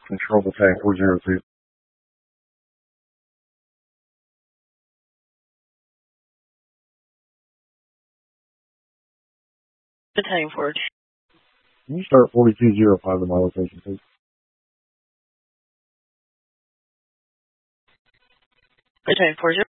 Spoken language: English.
Control Battalion 402. Battalion 4. Can you start 4205 in my location, please? Battalion 40.